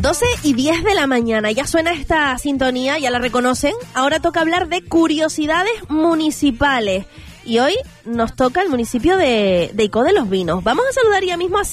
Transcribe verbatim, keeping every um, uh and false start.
doce y diez de la mañana, ya suena esta sintonía, ya la reconocen. Ahora toca hablar de curiosidades municipales. Y hoy nos toca el municipio de, de Icó de los Vinos. Vamos a saludar ya mismo a